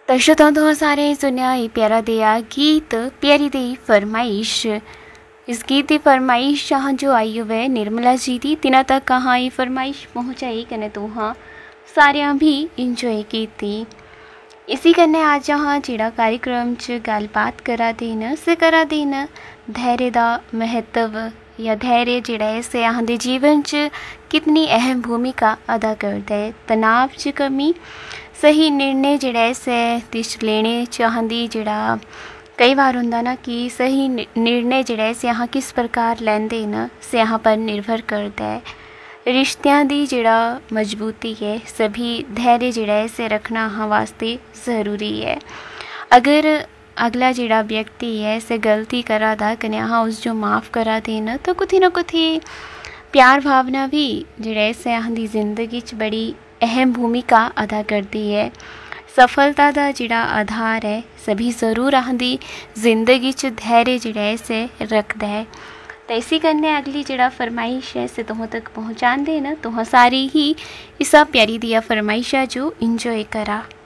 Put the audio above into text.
दर्शकों तुहां सारे सुनिया ये प्यारा दिया गीत प्यारी दी फरमाइश। इस गीत की फरमाइश जहाँ जो आई हुए निर्मला जी दी तिना तक कहाँ ये फरमाइश पहुँचाई कने तुहां सारियां भी इंजॉय की थी। इसी कन्ने आज जहाँ जेड़ा कार्यक्रम च गलबात करा देन से करा देन धैर्य दा महत्व या धैर्य जेड़ा है से अहां दे जीवन च कितनी अहम भूमिका अदा करता है। तनाव च कमी सही निर्णय जेड़ा है से दिश लेने चाहती जेड़ा कई बार होंदा ना कि सही निर्णय जेड़ा है से अहां किस प्रकार लेंदे न से अहां पर निर्भर करता है। रिश्तियां दी जेड़ा मजबूती है सभी धैर्य जेड़ा है से रखना अहां वास्ते ज़रूरी है। अगर अगला जेड़ा व्यक्ति है से गलती करा दा कने अहां उस जो माफ़ करा देना तो कुछ ना कुछ प्यार भावना भी जेड़ा है से अहां दी जिंदगी च बड़ी अहम भूमिका अदा करती है। सफलता का जिड़ा आधार है सभी ज़रूर अहां दी जिंदगी च धैर्य जिड़ा है से रखता है। तो इसी कन्ने अगली जिड़ा फरमाइश है से तुहां तक पहुँचा दे ना तुहां सारी ही इस प्यारी दिया फरमाइशा जो इंजॉय करा।